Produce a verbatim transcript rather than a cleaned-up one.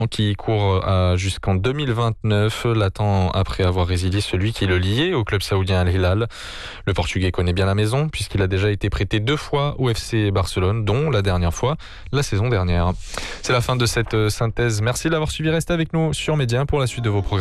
qui court à- jusqu'en deux mille vingt-neuf, l'attend après avoir résilié celui qui le liait au club saoudien Al Hilal. Le Portugais connaît bien la maison puisqu'il a déjà été prêté deux fois au F C Barcelone, dont la dernière fois la saison dernière. C'est la fin de cette synthèse. Merci d'avoir suivi. Restez avec nous sur Média pour la suite de vos programmes.